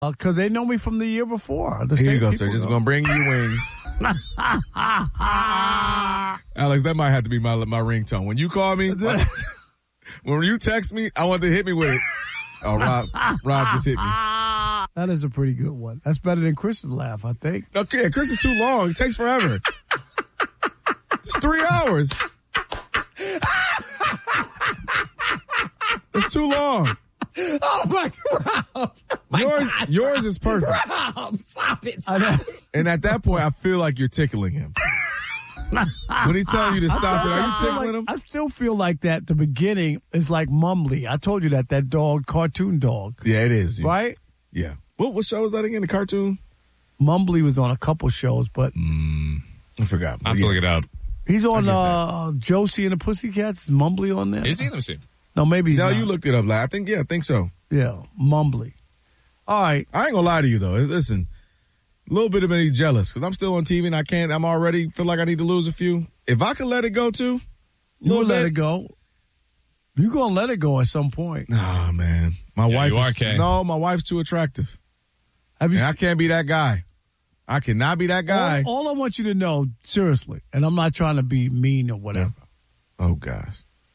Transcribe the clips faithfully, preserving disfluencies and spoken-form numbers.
Because uh, they know me from the year before. The Here same you go, people sir. Just know. going to bring you wings. Alex, that might have to be my my ringtone. When you call me, when you text me, I want to hit me with it. Oh, Rob, Rob just hit me. That is a pretty good one. That's better than Chris's laugh, I think. Okay, Chris is too long. It takes forever. It's three hours. It's too long. Oh, my God. My yours, God. yours is perfect. Rob, stop it. Stop it. And at that point, I feel like you're tickling him. When he tells you to stop it, are you tickling like, him? I still feel like that. The beginning is like Mumbly. I told you that, that dog, cartoon dog. Yeah, it is. Yeah. Right? Yeah. What what show was that again? The cartoon? Mumbly was on a couple shows, but mm, I forgot. I have to yeah. look it up. He's on uh, Josie and the Pussycats. Is Mumbly on there? Is he? Let me see. No, maybe he's No, not. you looked it up. Like, I think, yeah, I think so. Yeah, Mumbly. All right. I ain't gonna lie to you though. Listen, a little bit of me jealous because I'm still on T V and I can't. I'm already feel like I need to lose a few. If I could let it go too, You will bit, let it go. You gonna let it go at some point. Nah, man. My Yeah, wife. you are, is, Kay. no, my wife's too attractive. Have you? And se- I can't be that guy. I cannot be that guy. all, all I want you to know, seriously, and I'm not trying to be mean or whatever. Oh gosh.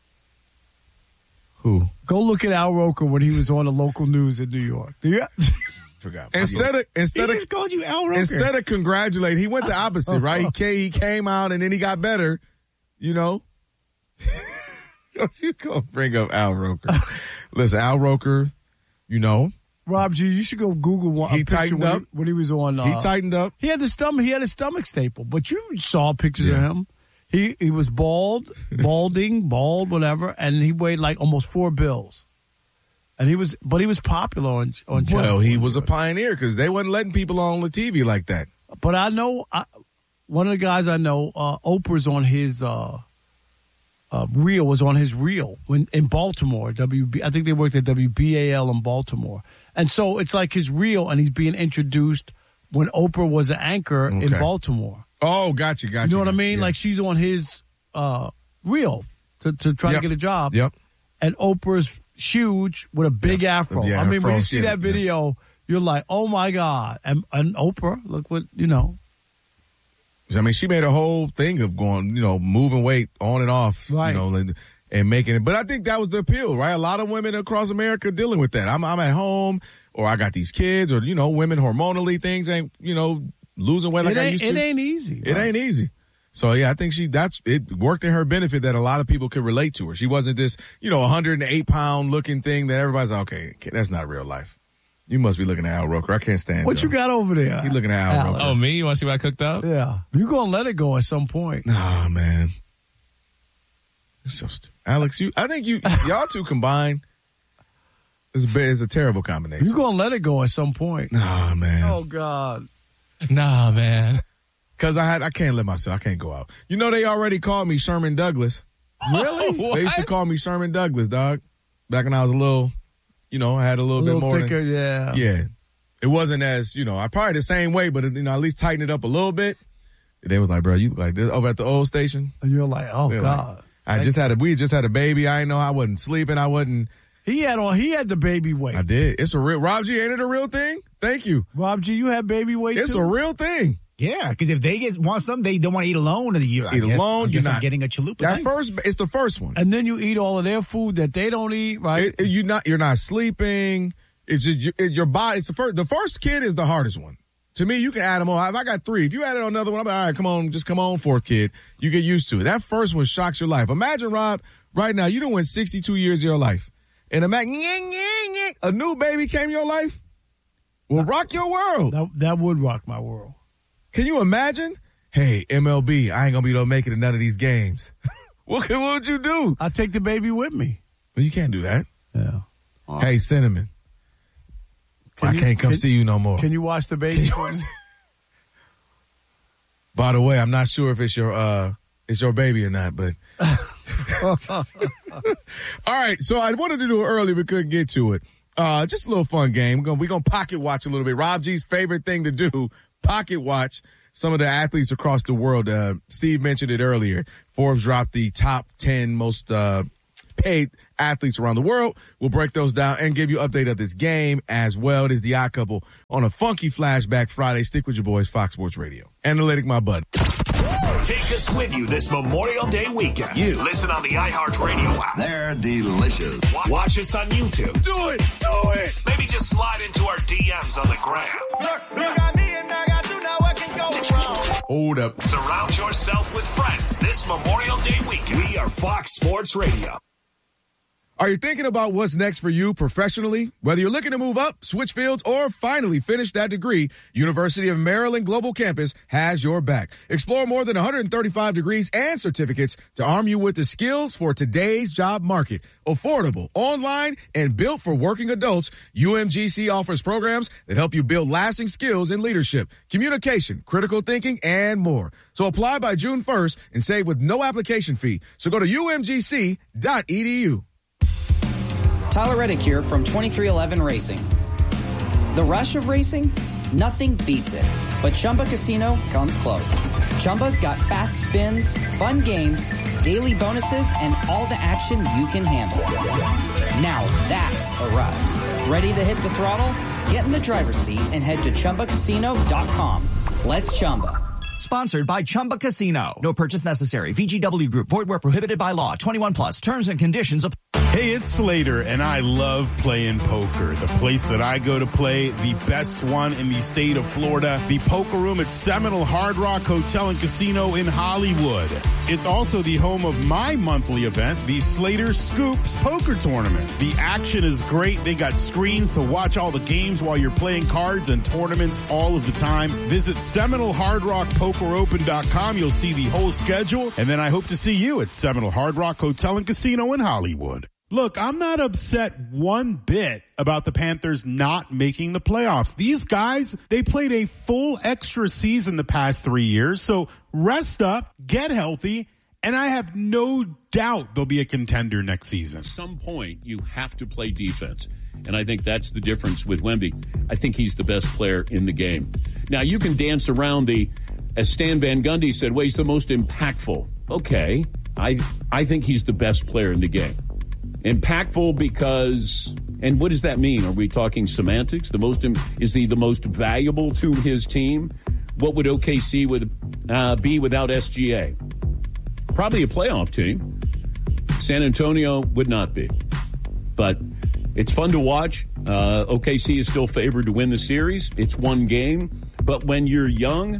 Who? Go look at Al Roker when he was on the local news in New York. Do you? Forgot. Instead of instead He of just called you Al Roker. instead of congratulating, he went the opposite, right? He came, he came out and then he got better. You know. You go bring up Al Roker. Listen, Al Roker. You know. Rob G, you should go Google one. He a picture tightened when up. He, when he was on. Uh, He tightened up. He had the stomach. He had a stomach staple, but you saw pictures of Yeah. him. He he was bald, balding, bald, whatever, and he weighed like almost four bills. And he was, but he was popular on on. Well, Channel he four. was a pioneer because they wasn't letting people on the T V like that. But I know I, one of the guys I know, uh, Oprah's on his uh, uh, reel was on his reel when in Baltimore. W B, I think they worked at W B A L in Baltimore, and so it's like his reel, and he's being introduced when Oprah was an anchor in Okay. Baltimore. Oh, gotcha, gotcha. You know what I gotcha. mean? Yeah. Like she's on his uh, reel to to try Yep. to get a job. Yep. And Oprah's huge with a big afro. Yeah, I mean, afro, when you see yeah, that yeah. video, you're like, oh my God. And, and Oprah, look what, you know. I mean, she made a whole thing of going, you know, moving weight on and off, Right. you know, and, and making it. But I think that was the appeal, right? A lot of women across America dealing with that. I'm, I'm at home, or I got these kids, or, you know, women hormonally, things ain't, you know, losing weight like it I ain't, used it to. ain't easy. It right? ain't easy. So, yeah, I think she, that's, it worked in her benefit that a lot of people could relate to her. She wasn't this, you know, one hundred eight pound looking thing that everybody's like, okay, that's not real life. You must be looking at Al Roker. I can't stand What Joe. you got over there? He looking at Al Alex? Roker. Oh, me? You want to see what I cooked up? Yeah. You're going to let it go at some point. Nah, man. You're so stupid. Alex, you, I think you, y'all two combined is a, is a terrible combination. You're going to let it go at some point. Nah, man. Oh, God. Nah, man. Cause I had, I can't let myself, I can't go out. You know, they already called me Sherman Douglas. Really? What? They used to call me Sherman Douglas, dog. Back when I was a little, you know, I had a little, A little bit more. thicker, than, yeah. Yeah. It wasn't as, you know, I probably the same way, but, you know, at least tighten it up a little bit. They was like, bro, you look like this over at the old station. And you're like, oh, They're God. like, I just had a, we just had a baby. I didn't know I wasn't sleeping. I wasn't. He had on, he had the baby weight. I did. It's a real, Rob G, ain't it a real thing? Thank you. Rob G, you had baby weight It's too? a real thing. Yeah, because if they get want something, they don't want to eat alone. You, I Eat guess, alone, I you're guess I'm not. getting a chalupa. That thing. first, it's the first one. And then you eat all of their food that they don't eat, right? It, it- you not, you're not sleeping. It's just your, it, your body. It's the first. The first kid is the hardest one. To me, you can add them on. If I got three, if you add it on another one, I'm like, all right, come on, just come on, fourth kid. You get used to it. That first one shocks your life. Imagine, Rob, right now, you done went sixty-two years of your life, and imagine a new baby came in your life. Will rock your world. that, that would rock my world. Can you imagine? Hey, M L B, I ain't gonna be able to make it in none of these games. what, can, what would you do? I'll take the baby with me. Well, you can't do that. Yeah. Hey, Cinnamon, Can I you- can't come can- see you no more. Can you watch the baby? Can you for watch- me? By the way, I'm not sure if it's your uh it's your baby or not, but all right. So I wanted to do it early, but couldn't get to it. Uh, just a little fun game. We're gonna we're gonna pocket watch a little bit. Rob G's favorite thing to do: pocket watch some of the athletes across the world. Uh, Steve mentioned it earlier. Forbes dropped the top ten most uh paid athletes around the world. We'll break those down and give you an update of this game as well. It is the Odd Couple on a funky flashback Friday. Stick with your boys, Fox Sports Radio. Analytic, my bud. Take us with you this Memorial Day weekend. You listen on the iHeartRadio app. They're delicious. Watch us on YouTube. Do it. Do it. Maybe just slide into our D Ms on the gram. Look, look at me and I got you, now what can go wrong? Hold up. Surround yourself with friends this Memorial Day weekend. We are Fox Sports Radio. Are you thinking about what's next for you professionally? Whether you're looking to move up, switch fields, or finally finish that degree, University of Maryland Global Campus has your back. Explore more than one hundred thirty-five degrees and certificates to arm you with the skills for today's job market. Affordable, online, and built for working adults, U M G C offers programs that help you build lasting skills in leadership, communication, critical thinking, and more. So apply by June first and save with no application fee. So go to U M G C dot E D U. Tyler Reddick here from twenty-three eleven Racing. The rush of racing? Nothing beats it. But Chumba Casino comes close. Chumba's got fast spins, fun games, daily bonuses, and all the action you can handle. Now that's a ride. Ready to hit the throttle? Get in the driver's seat and head to Chumba Casino dot com. Let's Chumba. Sponsored by Chumba Casino. No purchase necessary. V G W Group. Void where prohibited by law. twenty-one plus. Terms and conditions apply. Hey, it's Slater, and I love playing poker. The place that I go to play, the best one in the state of Florida, the Poker Room at Seminole Hard Rock Hotel and Casino in Hollywood. It's also the home of my monthly event, the Slater Scoops Poker Tournament. The action is great. They got screens to watch all the games while you're playing cards and tournaments all of the time. Visit Seminole Hard Rock Poker Open dot com. You'll see the whole schedule, and then I hope to see you at Seminole Hard Rock Hotel and Casino in Hollywood. Look, I'm not upset one bit about the Panthers not making the playoffs. These guys, they played a full extra season the past three years, so rest up, get healthy, and I have no doubt they'll be a contender next season. At some point, you have to play defense, and I think that's the difference with Wemby. I think he's the best player in the game. Now, you can dance around the, as Stan Van Gundy said, well, he's the most impactful. Okay, I I think he's the best player in the game. Impactful because, and what does that mean? Are we talking semantics? The most, is he the most valuable to his team? What would O K C would uh, be without S G A? Probably a playoff team. San Antonio would not be, but it's fun to watch. Uh, O K C is still favored to win the series. It's one game, but when you're young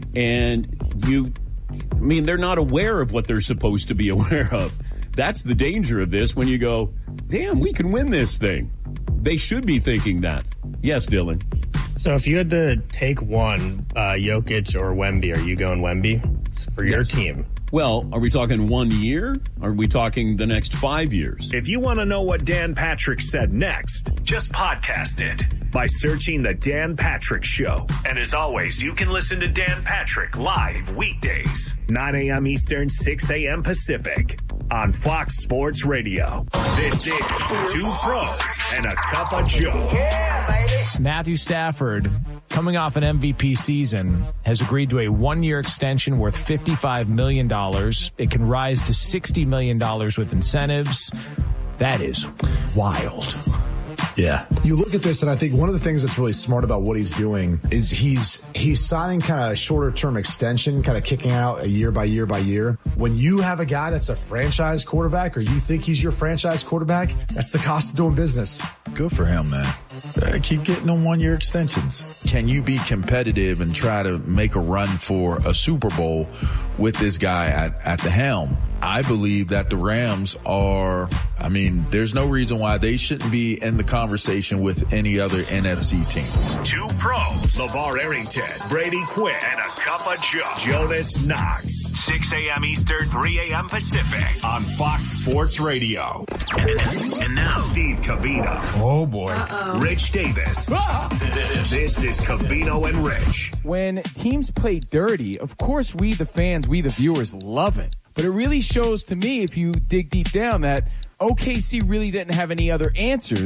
and you, I mean, they're not aware of what they're supposed to be aware of. That's the danger of this when you go, damn, we can win this thing. They should be thinking that. Yes, Dylan. So if you had to take one, uh, Jokic or Wemby, are you going Wemby for your yes. team? Well, are we talking one year? Or are we talking the next five years? If you want to know what Dan Patrick said next, just podcast it by searching The Dan Patrick Show. And as always, you can listen to Dan Patrick live weekdays, nine a.m. Eastern, six a.m. Pacific on Fox Sports Radio. This is Two Pros and a Cup of Joe. Yeah, baby. Matthew Stafford, coming off an M V P season, has agreed to a one-year extension worth fifty-five million dollars. It can rise to sixty million dollars with incentives. That is wild. Yeah. You look at this, and I think one of the things that's really smart about what he's doing is he's he's signing kind of a shorter term extension, kind of kicking out a year by year by year. When you have a guy that's a franchise quarterback, or you think he's your franchise quarterback, that's the cost of doing business. Good for him, man. Uh, keep getting them one-year extensions. Can you be competitive and try to make a run for a Super Bowl with this guy at, at the helm? I believe that the Rams are, I mean, there's no reason why they shouldn't be in the conversation with any other N F C team. Two pros, LeVar Arrington, Brady Quinn, and a cup of Joe, Jonas Knox. six a.m. Eastern, three a.m. Pacific on Fox Sports Radio. And, and now, Steve Covino. Oh, boy. Uh-oh. Rich Davis. Ah! This is Covino and Rich. When teams play dirty, of course we, the fans, we, the viewers, love it. But it really shows to me, if you dig deep down, that O K C really didn't have any other answers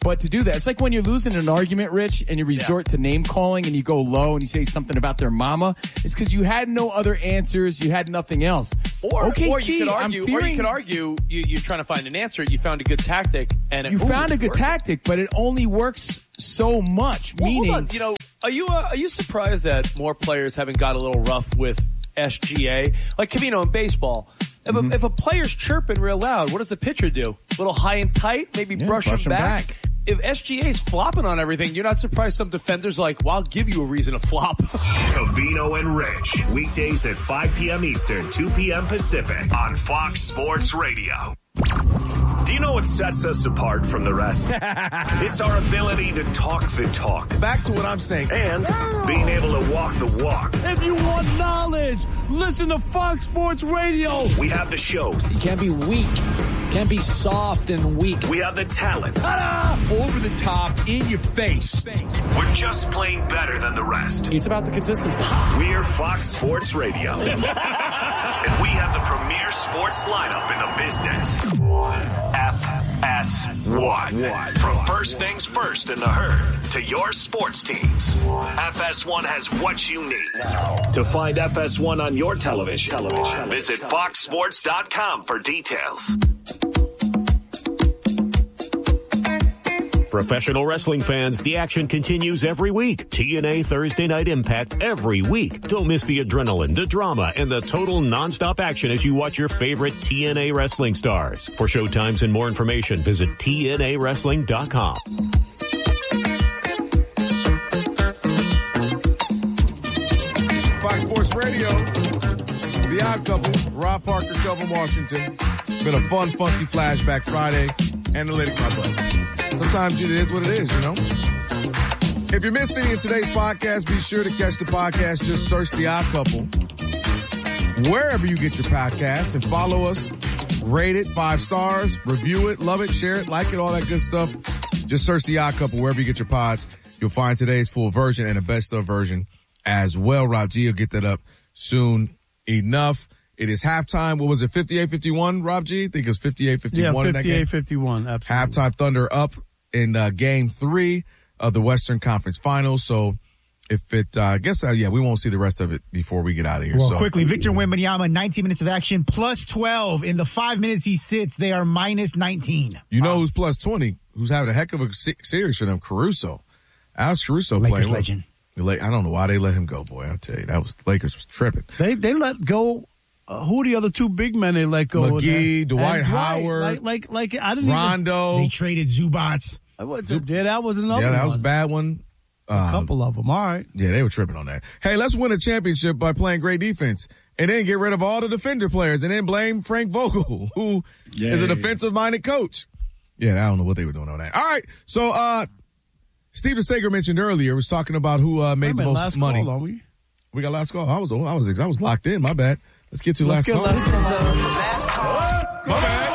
But to do that, it's like when you're losing an argument, Rich, and you resort to name calling and you go low and you say something about their mama. It's because you had no other answers. You had nothing else. Or, okay, or see, you could argue, fearing, or you could argue you, you're trying to find an answer. You found a good tactic, and it, you ooh, found a good worked. tactic, but it only works so much. Well, meaning, hold on. You know, are you uh, are you surprised that more players haven't got a little rough with S G A? Like Cavino in baseball. If, Mm-hmm. a, if a player's chirping real loud, what does the pitcher do? A little high and tight, maybe Yeah, brush, brush him him back. back. If S G A's flopping on everything, you're not surprised some defenders are like, well, I'll give you a reason to flop. Cavino and Rich, weekdays at five p.m. Eastern, two p.m. Pacific on Fox Sports Radio. Do you know what sets us apart from the rest? It's our ability to talk the talk. Back to what I'm saying. And being able to walk the walk. If you want knowledge, listen to Fox Sports Radio. We have the shows. You can't be weak. Can't be soft and weak. We have the talent. Ta-da! Over the top, in your face. We're just plain better than the rest. It's about the consistency. We're Fox Sports Radio. And we have the premier sports lineup in the business. F S one. From first things first in the herd to your sports teams. F S one has what you need. To find F S one on your television, television. visit fox sports dot com for details. Professional wrestling fans, the action continues every week. T N A Thursday Night Impact every week. Don't miss the adrenaline, the drama, and the total nonstop action as you watch your favorite T N A wrestling stars. For showtimes and more information, visit T N A wrestling dot com. Fox Sports Radio, The Odd Couple, Rob Parker, Kelvin Washington. It's been a fun, funky flashback Friday. Analytics, my buddy. Sometimes it is what it is, you know? If you missed any of today's podcast, be sure to catch the podcast. Just search The Odd Couple wherever you get your podcasts and follow us. Rate it five stars, review it, love it, share it, like it, all that good stuff. Just search The Odd Couple wherever you get your pods. You'll find today's full version and a best of version as well. Rob G will get that up soon enough. It is halftime. What was it, fifty-eight fifty-one, Rob G? I think it was fifty-eight fifty-one Yeah, in that game. fifty-eight fifty-one, absolutely. Halftime Thunder up in uh, game three of the Western Conference Finals. So if it, uh, I guess, uh, yeah, we won't see the rest of it before we get out of here. Well, so quickly, Victor Wembanyama, nineteen minutes of action, plus twelve. In the five minutes he sits, they are minus nineteen. You know who's plus twenty, who's having a heck of a se- series for them? Caruso. Alex Caruso Lakers playing. legend. I don't know why they let him go, boy. I'll tell you, that was, Lakers was tripping. They they let go. Uh, who are the other two big men they let go? McGee, of Dwight Howard, like like like I didn't Rondo. Even, they traded Zubats. I was, yeah, that was another. Yeah, that one. was a bad one. A Um, couple of them. All right. Yeah, they were tripping on that. Hey, let's win a championship by playing great defense and then get rid of all the defender players and then blame Frank Vogel, who Yay. is a defensive-minded coach. Yeah, I don't know what they were doing on that. All right, so uh, Steve DeSager mentioned earlier was talking about who uh, made Wait a the minute, most last money. Call, we? we got last call. I was, I was, I was locked in. My bad. Let's get to Let's last get call. last call. My bad.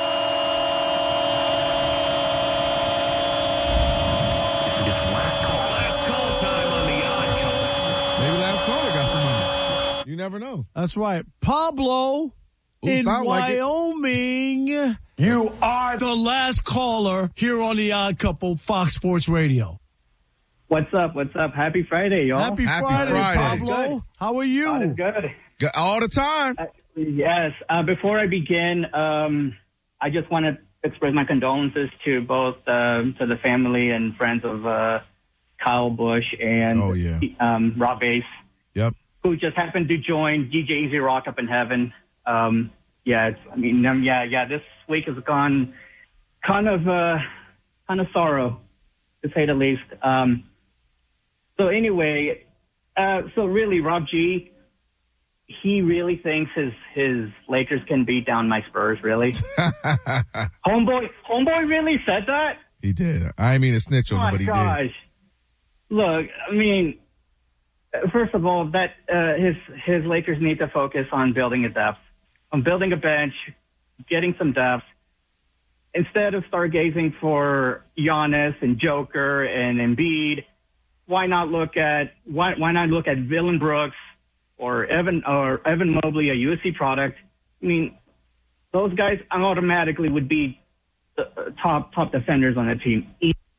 It's last call. Last call time on the Odd Couple. Maybe last caller got some money. You never know. That's right. Pablo Ooh, in sound like it. Wyoming. You are the last caller here on the Odd Couple, Fox Sports Radio. What's up? What's up? Happy Friday, y'all. Happy, Happy Friday, Friday. Pablo. Good. How are you? God is good. Good. All the time. Uh, yes. Uh, before I begin, um, I just want to express my condolences to both um, to the family and friends of uh, Kyle Busch and Oh, yeah. um, Rob Ace, Yep. who just happened to join D J Easy Rock up in heaven. Um, yeah, it's, I mean, um, yeah, yeah. This week has gone kind of uh, kind of sorrow, to say the least. Um, so anyway, uh, so really, Rob G. He really thinks his his Lakers can beat down my Spurs, really. homeboy, homeboy really said that? He did. I didn't mean to snitch on Oh him, my but he gosh. did. Look, I mean, first of all, that uh, his his Lakers need to focus on building a depth, on building a bench, getting some depth. Instead of stargazing for Giannis and Joker and Embiid, why not look at why why not look at Dillon Brooks or Evan or Evan Mobley, a U S C product? I mean, those guys automatically would be uh, top top defenders on the team.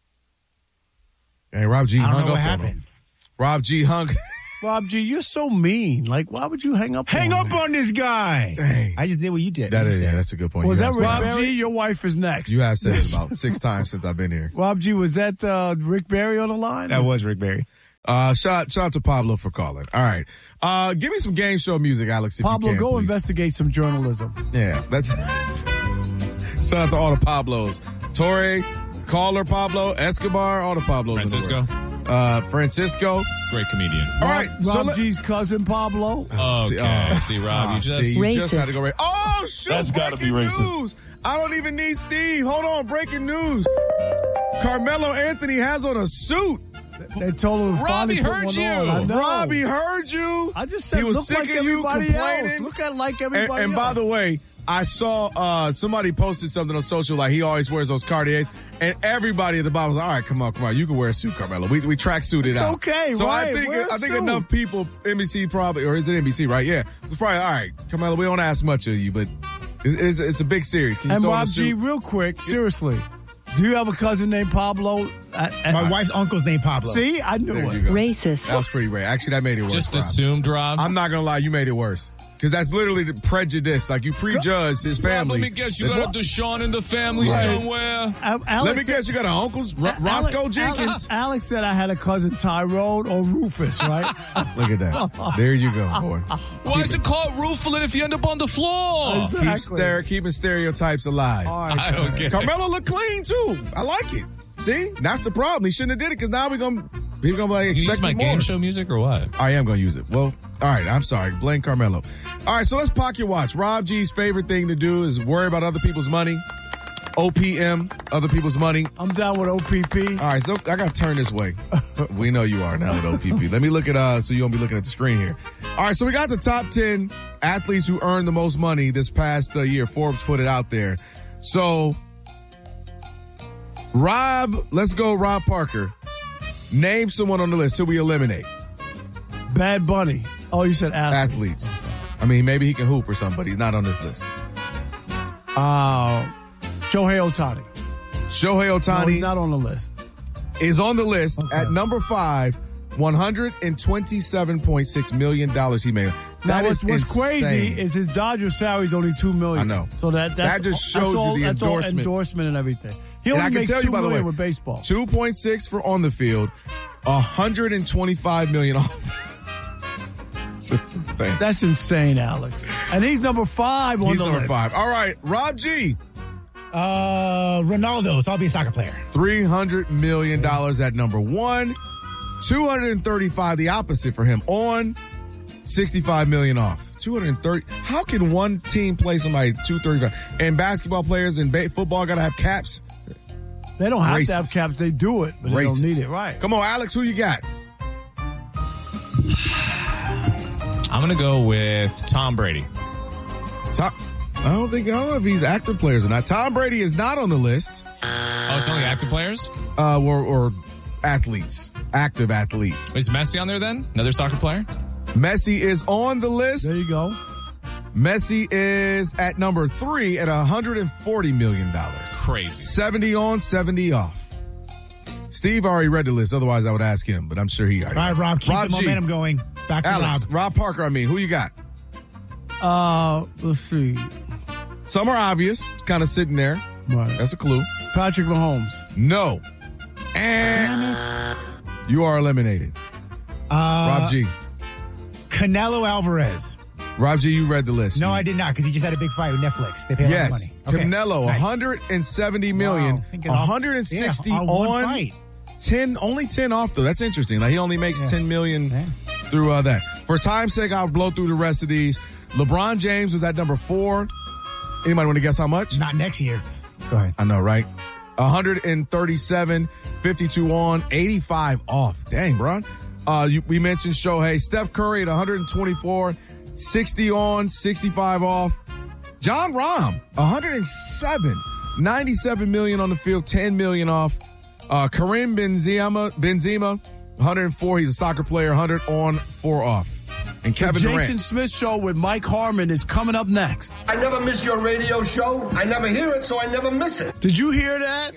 Hey, Rob G I don't hung know up what on happened. him. Rob G hung. Rob G, you're so mean. Like, why would you hang up Hang on up me? on this guy. Dang. I just did what you did. That You is, said. yeah, that's a good point. Was You that have said Rick Barry? Your wife is next. You have said it about six times since I've been here. Rob G, was that uh, Rick Barry on the line? That was Rick Barry. Uh, shout, shout out to Pablo for calling. All right. Uh, give me some game show music, Alex, if Pablo, you can, go please. investigate some journalism. Yeah, that's shout out to all the Pablos. Torre, Caller Pablo, Escobar, all the Pablos. Francisco. In the world. Uh, Francisco. Great comedian. All right. Rob, so Rob let- G's cousin Pablo. Okay. See, oh. See, Rob, Ah, you just... see, you just had to go right. Oh, shoot. That's gotta be breaking racist. news. I don't even need Steve. Hold on. Breaking news. Carmelo Anthony has on a suit. They told him to Robbie finally put heard one you. on. I know. Robbie heard you. I just said he was look sick like of you everybody complaining. else. Look at like And, everybody and else. by the way, I saw uh, somebody posted something on social like he always wears those Cartiers, and everybody at the bottom was like, "All right, come on, come on, you can wear a suit, Carmelo. We we track suited It's out." okay, So right, I think wear a I think suit. enough people, N B C probably, or is it N B C? Right? Yeah, it's probably all right, Carmelo. We don't ask much of you, but it- it's, it's a big series. Can you and throw in Rob a G, suit? real quick, seriously, do you have a cousin named Pablo? I, I, My wife's uncle's named Pablo. See, I knew There it. you go. Racist. That was pretty rare. Actually, that made it worse. Just Rob. assumed, Rob. I'm not gonna lie, you made it worse. Because that's literally the prejudice. Like you prejudged his family. Let me guess, you got a Deshaun in the family Right. somewhere. Alex Let me guess, you got an uncle's Ro- Alex- Roscoe Alex- Jenkins. Alex said I had a cousin Tyrone or Rufus, right? Look at that. There you go, boy. Why is it called Rooflin if you end up on the floor? Keep stere- keeping stereotypes alive. All right, I don't get it. Carmelo look clean too. I like it. See, that's the problem. He shouldn't have did it because now we're gonna we're gonna like You use expect my more. game show music or what? I am gonna use it. Well, all right. I'm sorry. Blame Carmelo. All right. So let's pocket watch. Rob G's favorite thing to do is worry about other people's money. O P M, other people's money. I'm down with O P P. All right, so I got to turn this way. We know you are now with O P P. Let me look at, uh, so you won't be looking at the screen here. All right, so we got the top ten athletes who earned the most money this past uh, year. Forbes put it out there. So, Rob, let's go Rob Parker. Name someone on the list till we eliminate. Bad Bunny. Oh, you said athletes. Athletes. I mean, maybe he can hoop or something, but he's not on this list. Uh, Shohei Ohtani. Shohei No, Ohtani he's not on the list. is on the list Okay. at number five. one hundred twenty-seven point six million dollars he made. Now, That what's, is what's crazy insane. is his Dodger salary is only two million. I know. So that that's, That just that's shows you all, the that's all endorsement. endorsement and everything. He And only I can makes tell two you, by the way, million with baseball. two point six for on the field, one hundred twenty-five million off. It's just insane. That's insane, Alex. And he's number five on He's the number list. five. All right, Rob G. Uh, Ronaldo. So I'll be a soccer player. three hundred million dollars at number one. two hundred thirty-five, the opposite for him, on sixty-five million off. two hundred thirty. How can one team play somebody two thirty-five? And basketball players and ba- football got to have caps? They don't have Racist. to have caps. They do it, but they Racist. don't need it. Right. Come on, Alex, who you got? I'm going to go with Tom Brady. Tom, I don't think, I don't know if he's active players or not. Tom Brady is not on the list. Oh, it's only active players? Uh, or, or athletes, active athletes. Is Messi on there then? Another soccer player? Messi is on the list. There you go. Messi is at number three at one hundred forty million dollars. Crazy. seventy on, seventy off. Steve already read the list, otherwise I would ask him, but I'm sure he already All right, knows. Rob, keep Rob the G. momentum going. Back to Alex, Rob. Rob Parker, I mean, who you got? Uh, let's see. Some are obvious, kind of sitting there. Right. That's a clue. Patrick Mahomes. No. And you are eliminated. Uh, Rob G. Canelo Alvarez. Rob G, you read the list. No, You- I did not because he just had a big fight with Netflix. They pay a Yes. lot of money. Okay. Canelo, Nice. one hundred seventy million, Wow. Thinking off- one hundred sixty yeah, on one on, fight. ten, only ten off though. That's interesting. Like he only makes Yeah. ten million Yeah. through uh, that. For time's sake, I'll blow through the rest of these. LeBron James was at number four. Anybody want to guess how much? Not next year. Go ahead. I know, right? one hundred thirty-seven, fifty-two on, eighty-five off. Dang, bro. Uh, you, we mentioned Shohei. Steph Curry at one hundred twenty-four, sixty on, sixty-five off. John Rahm, one hundred seven, ninety-seven million on the field, ten million off. Uh, Karim Benzema, Benzema, one hundred four. He's a soccer player, one hundred on, four off. And and Kevin the Durant. Jason Smith Show with Mike Harmon is coming up next. I never miss your radio show. I never hear it, so I never miss it. Did you hear that?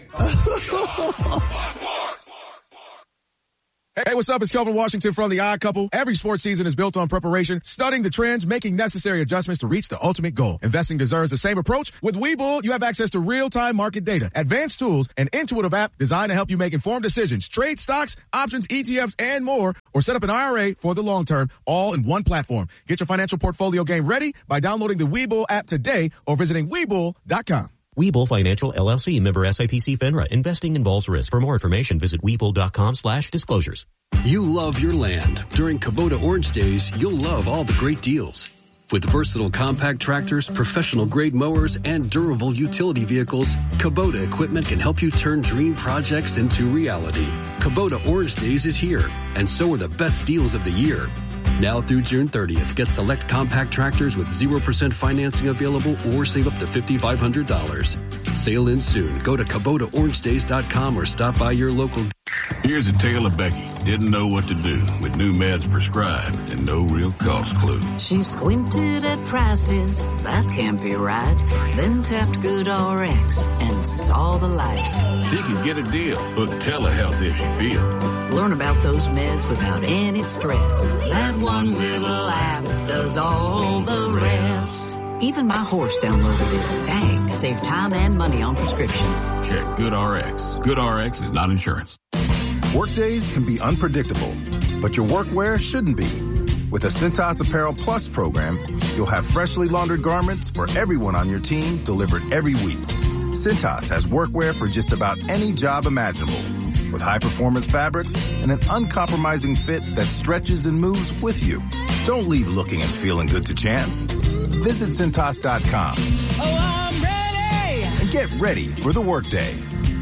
Hey, what's up? It's Kelvin Washington from The Odd Couple. Every sports season is built on preparation, studying the trends, making necessary adjustments to reach the ultimate goal. Investing deserves the same approach. With Webull, you have access to real-time market data, advanced tools, an intuitive app designed to help you make informed decisions, trade stocks, options, E T Fs, and more, or set up an I R A for the long term, all in one platform. Get your financial portfolio game ready by downloading the Webull app today or visiting Webull dot com. Webull Financial, L L C, member S I P C FINRA. Investing involves risk. For more information, visit Webull.com slash disclosures. You love your land. During Kubota Orange Days, you'll love all the great deals. With versatile compact tractors, professional-grade mowers, and durable utility vehicles, Kubota equipment can help you turn dream projects into reality. Kubota Orange Days is here, and so are the best deals of the year. Now through June thirtieth, get select compact tractors with zero percent financing available or save up to five thousand five hundred dollars. Sale ends soon. Go to Kubota Orange Days dot com or stop by your local. Here's a tale of Becky. Didn't know what to do with new meds prescribed and no real cost clue. She squinted at prices, that can't be right. Then tapped GoodRx and saw the light. She could get a deal. Book telehealth if she feels. Learn about those meds without any stress. That one little app does all the rest. Even my horse downloaded it. Dang, save time and money on prescriptions. Check GoodRx. GoodRx is not insurance. Workdays can be unpredictable, but your workwear shouldn't be. With the Cintas Apparel Plus program, you'll have freshly laundered garments for everyone on your team delivered every week. Cintas has workwear for just about any job imaginable, with high-performance fabrics and an uncompromising fit that stretches and moves with you. Don't leave looking and feeling good to chance. Visit Cintas dot com. Oh, I'm ready! And get ready for the workday.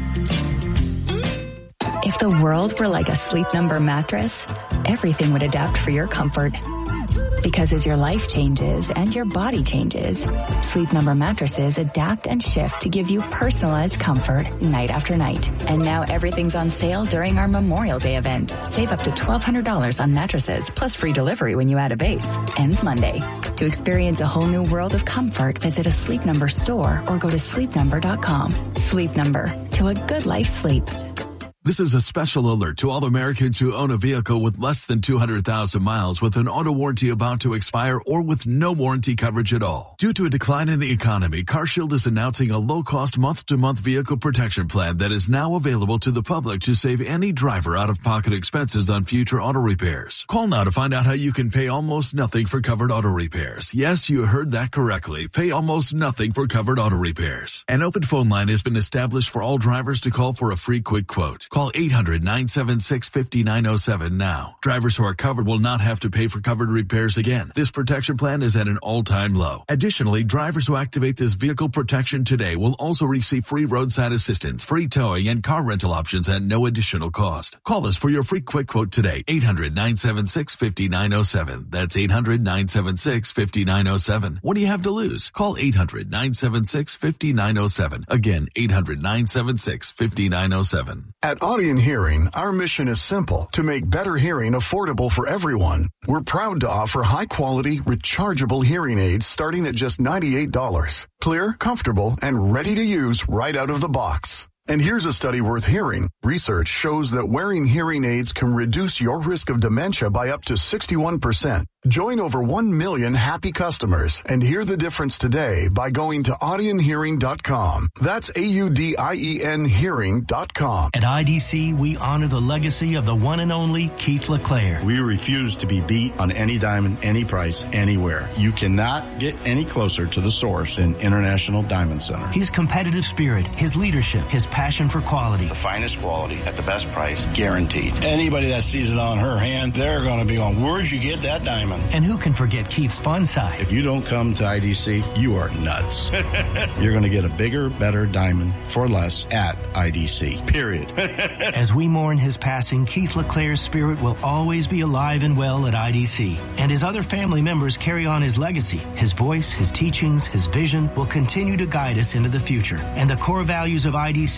If the world were like a Sleep Number mattress, everything would adapt for your comfort. Because as your life changes and your body changes, Sleep Number mattresses adapt and shift to give you personalized comfort night after night. And now everything's on sale during our Memorial Day event. Save up to twelve hundred dollars on mattresses, plus free delivery when you add a base. Ends Monday. To experience a whole new world of comfort, visit a Sleep Number store or go to sleep number dot com. Sleep Number. To a good life sleep. This is a special alert to all Americans who own a vehicle with less than two hundred thousand miles with an auto warranty about to expire or with no warranty coverage at all. Due to a decline in the economy, CarShield is announcing a low-cost month-to-month vehicle protection plan that is now available to the public to save any driver out-of-pocket expenses on future auto repairs. Call now to find out how you can pay almost nothing for covered auto repairs. Yes, you heard that correctly. Pay almost nothing for covered auto repairs. An open phone line has been established for all drivers to call for a free quick quote. Call eight hundred, nine seven six, five nine zero seven now. Drivers who are covered will not have to pay for covered repairs again. This protection plan is at an all-time low. Additionally, drivers who activate this vehicle protection today will also receive free roadside assistance, free towing, and car rental options at no additional cost. Call us for your free quick quote today. eight hundred, nine seven six, five nine zero seven. That's eight hundred, nine seven six, five nine zero seven. What do you have to lose? Call eight hundred, nine seven six, five nine zero seven. Again, eight hundred, nine seven six, five nine zero seven. At Audion Hearing, our mission is simple: to make better hearing affordable for everyone. We're proud to offer high-quality, rechargeable hearing aids starting at just ninety-eight dollars. Clear, comfortable, and ready to use right out of the box. And here's a study worth hearing. Research shows that wearing hearing aids can reduce your risk of dementia by up to sixty-one percent. Join over one million happy customers and hear the difference today by going to Audion Hearing dot com. That's A U D I E N Hearing dot com. At I D C, we honor the legacy of the one and only Keith LeClaire. We refuse to be beat on any diamond, any price, anywhere. You cannot get any closer to the source than International Diamond Center. His competitive spirit, his leadership, his passion for quality. The finest quality at the best price, guaranteed. Anybody that sees it on her hand, they're going to be on, where'd you get that diamond? And who can forget Keith's fun side? If you don't come to I D C, you are nuts. You're going to get a bigger, better diamond for less at I D C, period. As we mourn his passing, Keith LeClaire's spirit will always be alive and well at I D C. And his other family members carry on his legacy. His voice, his teachings, his vision will continue to guide us into the future. And the core values of I D C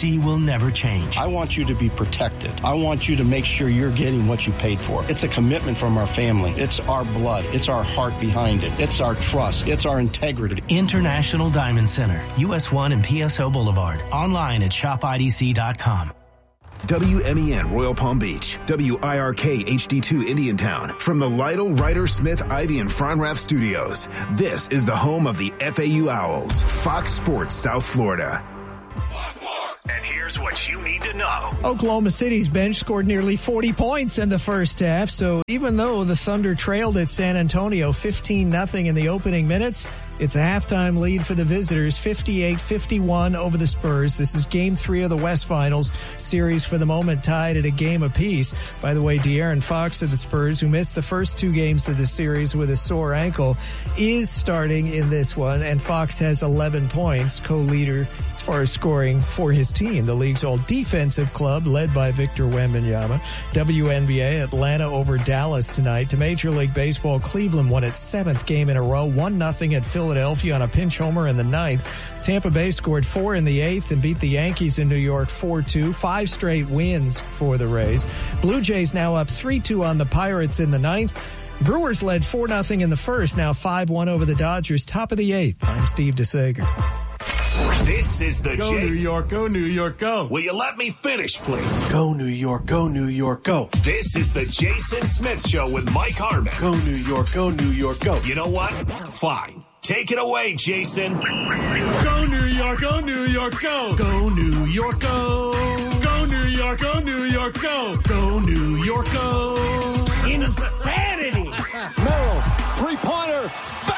C will never change. I want you to be protected. I want you to make sure you're getting what you paid for. It's a commitment from our family. It's our blood. It's our heart behind it. It's our trust. It's our integrity. International Diamond Center, U S one and P S O Boulevard. Online at shop I D C dot com. W M E N Royal Palm Beach, W I R K H D two Indiantown. From the Lytle, Ryder, Smith, Ivy, and Fronrath studios, this is the home of the F A U Owls, Fox Sports South Florida. And here's what you need to know. Oklahoma City's bench scored nearly forty points in the first half, so even though the Thunder trailed at San Antonio fifteen nothing in the opening minutes, it's a halftime lead for the visitors, fifty-eight fifty-one over the Spurs. This is game three of the West Finals. Series for the moment tied at a game apiece. By the way, De'Aaron Fox of the Spurs, who missed the first two games of the series with a sore ankle, is starting in this one, and Fox has eleven points, co-leader as far as scoring for his team, the league's all-defensive club, led by Victor Wembanyama. W N B A, Atlanta over Dallas tonight. To Major League Baseball, Cleveland won its seventh game in a row, one nothing at Philadelphia on a pinch homer in the ninth. Tampa Bay scored four in the eighth and beat the Yankees in New York four two. Five straight wins for the Rays. Blue Jays now up three two on the Pirates in the ninth. Brewers led four nothing in the first, now five one over the Dodgers. Top of the eighth. I'm Steve DeSager. This is the Go J- New York, go New York, go. Will you let me finish, please? Go New York, go New York, go. This is the Jason Smith Show with Mike Harmon. Go New York, go New York, go. You know what? Fine. Take it away, Jason. Go New York, go New York, go. Go New York, go. Go New York, go New York, go. Go New York, go. Insanity. Merrill, three-pointer.